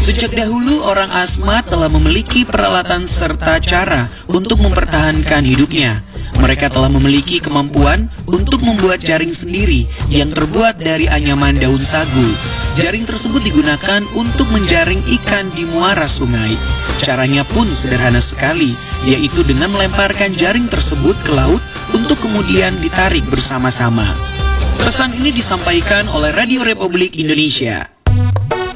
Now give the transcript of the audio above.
Sejak dahulu orang Asmat telah memiliki peralatan serta cara untuk mempertahankan hidupnya. Mereka telah memiliki kemampuan untuk membuat jaring sendiri yang terbuat dari anyaman daun sagu. Jaring tersebut digunakan untuk menjaring ikan di muara sungai. Caranya pun sederhana sekali, yaitu dengan melemparkan jaring tersebut ke laut untuk kemudian ditarik bersama-sama. Pesan ini disampaikan oleh Radio Republik Indonesia.